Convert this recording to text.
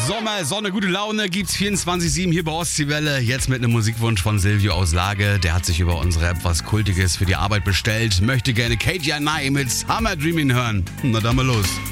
Sommer, Sonne, gute Laune gibt's 24/7 hier bei Ostseewelle. Jetzt mit einem Musikwunsch von Silvio aus Lage. Der hat sich über unsere App was Kultiges für die Arbeit bestellt. Möchte gerne Katie Anai mit Summer Dreamin' hören. Na dann mal los.